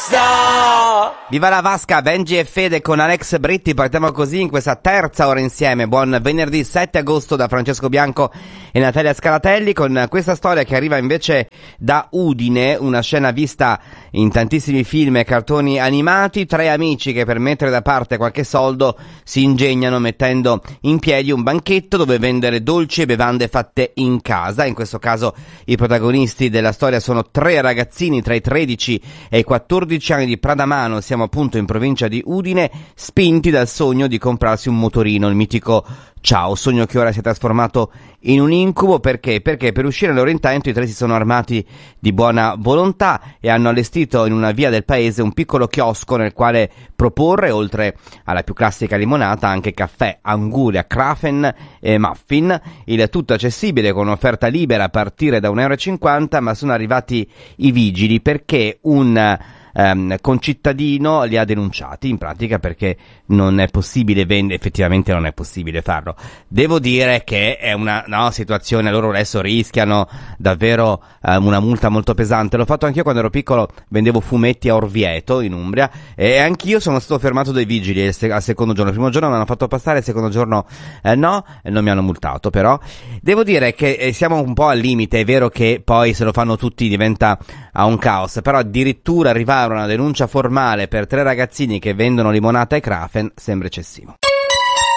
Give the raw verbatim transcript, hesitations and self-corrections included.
Viva la Vasca, Benji e Fede con Alex Britti. Partiamo così in questa terza ora insieme. Buon venerdì sette agosto da Francesco Bianco e Natalia Scalatelli, con questa storia che arriva invece da Udine, una scena vista in tantissimi film e cartoni animati. Tre amici che per mettere da parte qualche soldo si ingegnano mettendo in piedi un banchetto dove vendere dolci e bevande fatte in casa. In questo caso i protagonisti della storia sono tre ragazzini tra i tredici e i quattordici anni di Pradamano. Siamo appunto in provincia di Udine, spinti dal sogno di comprarsi un motorino, il mitico Ciao, sogno che ora si è trasformato in un incubo. Perché? Perché per uscire al loro intento i tre si sono armati di buona volontà e hanno allestito in una via del paese un piccolo chiosco nel quale proporre, oltre alla più classica limonata, anche caffè, anguria, krafen e muffin, il tutto accessibile con un'offerta libera a partire da un euro e cinquanta. Ma sono arrivati i vigili perché un Um, concittadino li ha denunciati, in pratica perché non è possibile vendere, effettivamente non è possibile farlo. Devo dire che è una no, situazione, loro adesso rischiano davvero um, una multa molto pesante. L'ho fatto anch'io quando ero piccolo, vendevo fumetti a Orvieto in Umbria e anch'io sono stato fermato dai vigili al secondo giorno. Il primo giorno mi hanno fatto passare, il secondo giorno eh, no, e non mi hanno multato. Però devo dire che eh, siamo un po' al limite. È vero che poi se lo fanno tutti diventa a un caos, però addirittura arrivare una denuncia formale per tre ragazzini che vendono limonata e krafen sembra eccessivo.